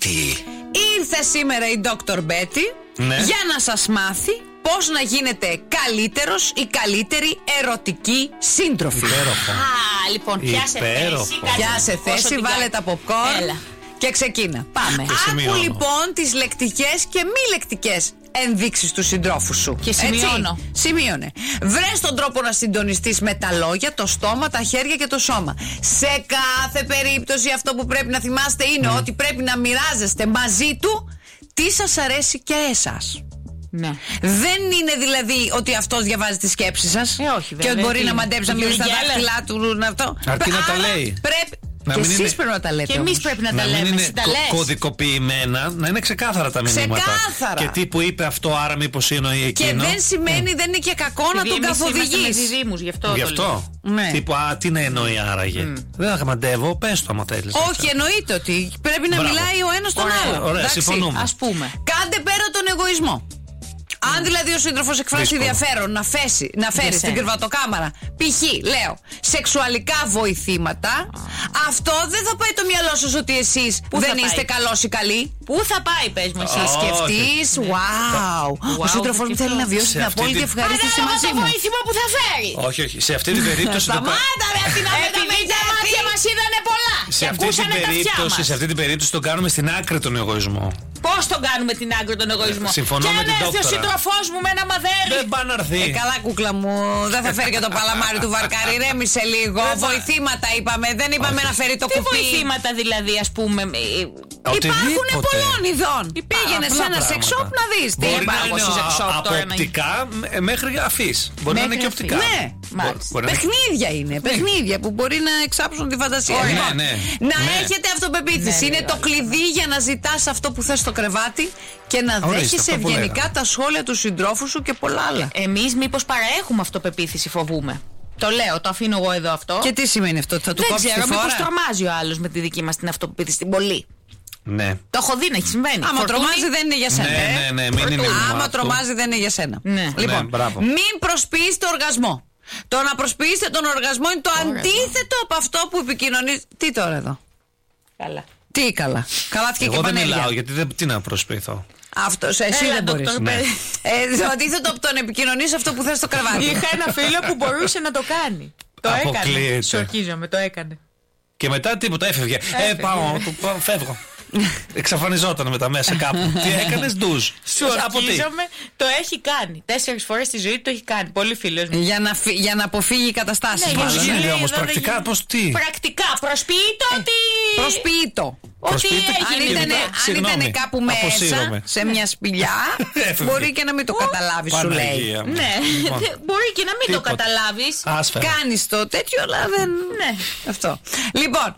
Τι? Ήρθε σήμερα η Dr. Betty για να σας μάθει πώς να γίνετε καλύτερος ή καλύτερη ερωτική σύντροφη. Υπέροχο. Λοιπόν, πιάσε θέση. Πιάσε θέση, βάλε τα popcorn και ξεκίνα. Πάμε. Άκου λοιπόν τις λεκτικές και μη λεκτικές ενδείξεις του συντρόφου σου. Και σημειώνω. Σημείωνε. Βρες τον τρόπο να συντονιστείς με τα λόγια, το στόμα, τα χέρια και το σώμα. Σε κάθε περίπτωση αυτό που πρέπει να θυμάστε είναι ότι πρέπει να μοιράζεστε μαζί του τι σας αρέσει και εσάς. Ναι. Δεν είναι δηλαδή ότι αυτός διαβάζει τις σκέψεις σας όχι, βέβαια, και ότι μπορεί να μαντέψει να μιλήσει στα δάχτυλά του. Αρκεί να τα λέει. Πρέπει. Να Και μην εσείς είναι... πρέπει να τα λέτε. Και εμείς πρέπει να τα λέμε. μην Εσύ είναι τα λες. κωδικοποιημένα, να είναι ξεκάθαρα τα μηνύματα. Ξεκάθαρα. Και τι που είπε αυτό, άρα μήπως εννοεί εκείνο. Και δεν σημαίνει, δεν είναι και κακό να τον καθοδηγείς. Γι' αυτό. Ναι. Τύπου, τι να εννοεί άραγε. Δεν θα μαντεύω, πες το άμα θέλεις. Όχι, εννοείται ότι πρέπει να μιλάει ο ένας τον άλλο. Ωραία, συμφωνούμε. Ας πούμε. Κάντε πέρα τον εγωισμό. Αν δηλαδή ο σύντροφος εκφράσει ενδιαφέρον να φέρει στην κρεβατοκάμαρα, π.χ. λέω σεξουαλικά βοηθήματα, αυτό δεν θα πάει το μυαλό σας ότι εσείς δεν είστε καλός ή καλοί. Πού θα πάει, πες μου εσύ? Σκεφτείς, wow, ο σύντροφος μου θέλει να βιώσει την απόλυτη ευχαρίστηση μαζί μου. Το βοήθημα που θα φέρει. Όχι, σε αυτή την περίπτωση. Σταμάτα ρε αυτή να επειδή τα μάτια μας είδανε πολλά. Σε αυτή την περίπτωση το κάνουμε στην άκρη τον εγωισμό. Πώς τον κάνουμε την άκρη τον εγωισμό? Συμφωνώ με την δόκτωρα. Και αν έρθει ο σύντροφός μου με ένα μαδέρι. Δεν πάει να έρθει. Καλά κούκλα μου, δεν θα φέρει και το παλαμάρι του βαρκάρι. Ρέμισε λίγο. Βοηθήματα είπαμε, δεν είπαμε να φέρει το κουπί. Τι βοηθήματα δηλαδή, ας πούμε? Υπάρχουν πολλών ειδών. Πήγαινε σε ένα σεξ-shop να δεις τι υπάρχουν σε σεξ-shop. Από οπτικά μέχρι αφής. Μπορεί να είναι και οπτικά. Ναι, παιχνίδια είναι. Παιχνίδια που μπορεί να εξάψουν τη φαντασία. Να έχετε αυτοπεποίθηση. Είναι το κλειδί για να ζητάς αυτό που θες στο κρεβάτι και να δέχεσαι ευγενικά τα σχόλια του συντρόφου σου και πολλά άλλα. Εμείς μήπως παραέχουμε αυτοπεποίθηση, φοβούμε. Το λέω, το αφήνω εγώ εδώ αυτό. Και τι σημαίνει αυτό, θα του κόψει τη φορά? Μήπως τρομάζει ο άλλος με τη δική μας την αυτοπεποίθηση, την πολύ. Ναι. Το έχω δει να έχει συμβαίνει. Άμα τρομάζει δεν είναι για σένα. Ναι, μην είναι. Άμα τρομάζει δεν είναι για σένα. Ναι. Λοιπόν, μην προσποιείς το οργασμό. Το να προσποιήσετε τον οργασμό είναι το αντίθετο από αυτό που επικοινωνείς. Τι τώρα εδώ? Καλά. Τι καλά? Καλάθηκε και πανέλια. Εγώ δεν μιλάω γιατί τι να προσποιηθώ. Αυτός, εσύ δεν μπορείς. Το αντίθετο από το να επικοινωνείς αυτό που θες στο κρεβάτι. Είχα ένα φίλο που μπορούσε να το κάνει. Το έκανε. Σοκίζομαι, το έκανε. Και μετά τίποτα, έφευγε. Πάω, φεύγω. Εξαφανιζόταν μετά μέσα κάπου. Τι έκανες? Ντουζ. Σοκίζομαι, το έχει κάνει. 4 φορές στη ζωή του το έχει κάνει. Πολύ φίλος μου. Για να αποφύγει καταστάσεις. Πώς γίνεται όμως πρακτικά, πώς τι? Πρακτικά, προσποιείτο ότι. Προσποιείτο. Ότι αν ήταν κάπου μέσα σε μια σπηλιά, μπορεί και να μην το καταλάβεις, σου λέει. Ναι, μπορεί και να μην το καταλάβεις. Κάνεις το τέτοιο, αλλά δεν. Ναι, αυτό. Λοιπόν,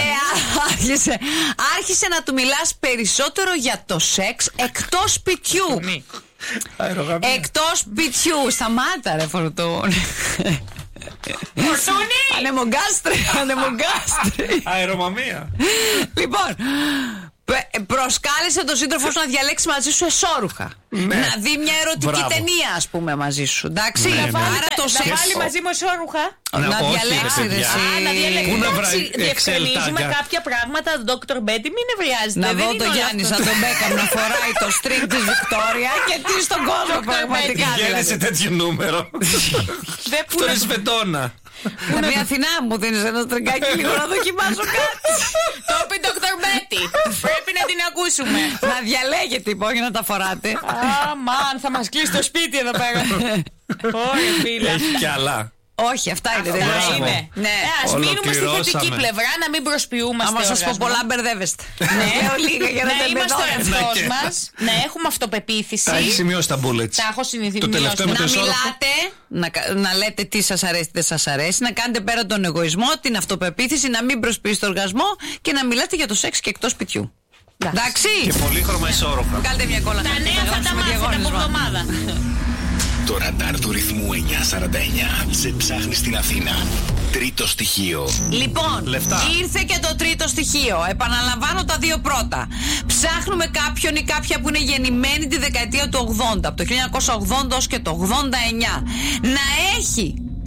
άρχισε να του μιλάς περισσότερο για το σεξ εκτός σπιτιού. Εκτός σπιτιού. Σταμάτα ρε φορτούν. Φορτούνι! Ανεμογκάστρι. Αερομαμία. Λοιπόν, προσκάλεσε τον σύντροφο σου να διαλέξει μαζί σου εσώρουχα. Να δει μια ερωτική ταινία, ας πούμε, μαζί σου. Εντάξει. Άρα το σεξ. Να βάλει μαζί μου εσώρουχα. Να διαλέξει. Να διαλέξει. Διευκρινίζουμε κάποια πράγματα. Dr. Betty, μην νευριάζετε. Να δω τον Γιάννη σαν τον Μπέκαμ να φοράει το string της Βικτόρια και τι στον κόσμο πραγματικά. Γέννησε τέτοιο νούμερο. Αυτό είναι σφετώνα. Θα πει Αθηνά, μου δίνεις ένα στριγκάκι λίγο να δοκιμάσω κάτι. Το είπε Dr. Betty. Πρέπει να την ακούσουμε. Να διαλέγετε, όχι να τα φοράτε. Αμάν, θα μας κλείσει το σπίτι εδώ πέρα. Ωραία, φίλα. Έχει κι άλλα. Όχι, αυτά είναι. Ναι. Ας μείνουμε στη θετική πλευρά, να μην προσποιούμαστε. Άμα σας πω πολλά, μπερδεύεστε. Λέω λίγα για να είμαστε ο εαυτός μας, να έχουμε αυτοπεποίθηση. Τα έχει σημειώσει τα bullets. Τα έχω συνηθίσει. Το τελευταίο να μιλάτε, να λέτε τι σας αρέσει, τι δεν σας αρέσει, να κάνετε πέρα τον εγωισμό, την αυτοπεποίθηση, να μην προσποιήσετε τον οργασμό και να μιλάτε για το σεξ και εκτός σπιτιού. Εντάξει. Και πολύχρωμα ισόρροπα. Κάντε μια κόλλα. Τα νέα θα τα μάθετε από εβδομάδα. Το ραντάρ του ρυθμού 949 σε ψάχνει στην Αθήνα. Τρίτο στοιχείο. Λοιπόν, ήρθε και το τρίτο στοιχείο. Επαναλαμβάνω τα δύο πρώτα. Ψάχνουμε κάποιον ή κάποια που είναι γεννημένη τη δεκαετία του 80, από το 1980 ως και το 89. Να έχει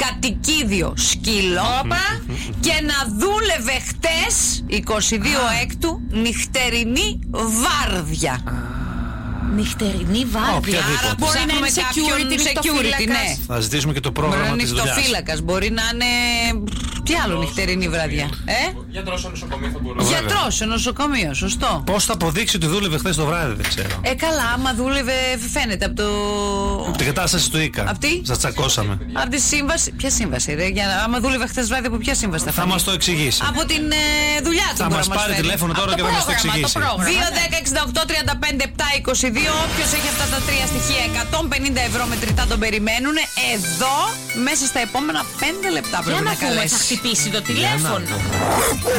κατοικίδιο σκύλο και να δούλευε χτες 22 Έκτου νυχτερινή βάρδια. Νυχτερινή βάρδια. Άρα μπορεί να είναι security, ναι. Θα ζητήσουμε και το πρόγραμμα της δουλειάς. Νυχτοφύλακας, μπορεί να είναι. Τι άλλο νυχτερινή βραδιά. Γιατρός στο νοσοκομείο θα μπορούσε. Γιατρός στο νοσοκομείο, σωστό. Πώς θα αποδείξει ότι δούλευε χθες το βράδυ, δεν ξέρω. Καλά, άμα δούλευε, φαίνεται από το. Από την κατάσταση του ΙΚΑ. Αυτή? Σας τσακώσαμε. Από τη σύμβαση. Ποια σύμβαση, ρε? Άμα δούλευε χθες βράδυ, από ποια σύμβαση θα Θα μας το εξηγήσει. Από την δουλειά του. Θα μας πάρει τηλέφωνο τώρα και θα μας το εξηγήσει. 2-10-68-35-7-22. Όποιος έχει αυτά τα τρία στοιχεία, 150 ευρώ μετρητά τον περιμένουν. Εδώ, μέσα στα επόμενα 5 λεπτά πρέπει να καλέσει. Θα χτυπήσει το τηλέφωνο.